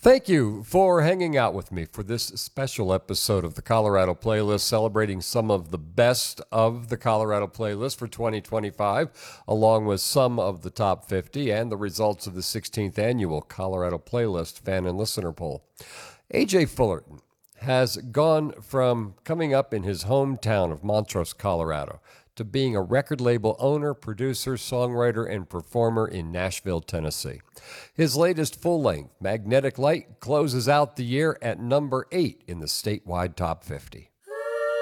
Thank you for hanging out with me for this special episode of the Colorado Playlist, celebrating some of the best of the Colorado Playlist for 2025, along with some of the top 50 and the results of the 16th annual Colorado Playlist fan and listener poll. A.J. Fullerton has gone from coming up in his hometown of Montrose, Colorado, to being a record label owner, producer, songwriter, and performer in Nashville, Tennessee. His latest full-length, Magnetic Light, closes out the year at number 8 in the statewide top 50.